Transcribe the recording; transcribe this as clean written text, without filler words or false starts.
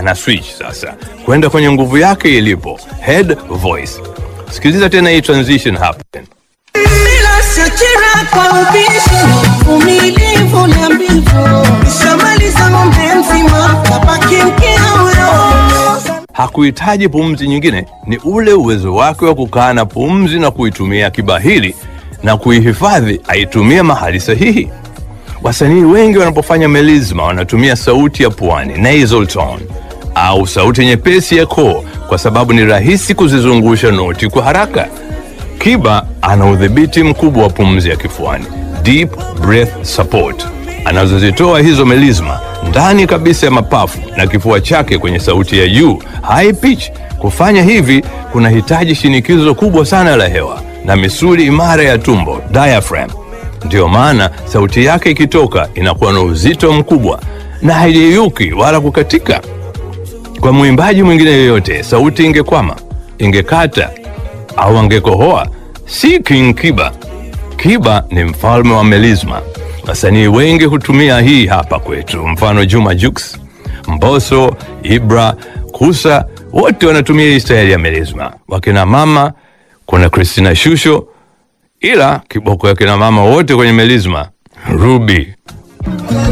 ana switch sasa kwenda kwenye nguvu yake ilipo, head voice. Sikiliza tena hii transition hapa. Bila shakira kwa ubishi, umilivu na mbivu, nishamaliza ng'ombe mzima, kabaki mkia huyo. Hakuhitaji pumzi nyingine, ni ule uwezo wake wa kukaa na pumzi na kuitumia kibahili na kuihifadhi aitumie mahali sahihi. Wasanii wengi wanapofanya melisma wanatumia sauti ya puani, nasal tone, au sauti nyepesi ya koo kwa sababu ni rahisi kuzizungusha noti kwa haraka. Kiba ana udhibiti mkubwa wa pumzi ya kifuani, deep breath support, anazozitoa hizo melisma ndani kabisa ya mapafu na kifua chake kwenye sauti ya juu, high pitch. Kufanya hivi kunahitaji shinikizo kubwa sana la hewa na misuli imara ya tumbo, diaphragm. Ndio maana sauti yake ikitoka inakuwa na uzito mkubwa na haiyeyuki wala kukatika. Kwa mwimbaji mwingine yoyote sauti ingekwama, ingekata au angekohoa, si King Kiba. Kiba ni mfalme wa melisma. Wasanii wengi hutumia hii hapa kwetu, mfano Juma Jux, Mbosso, Ibra, Kusa, wote wanatumia hii style ya melisma. Wakina mama kuna Christina Shusho, ila kiboko ya kina mama wote kwenye melisma, Ruby.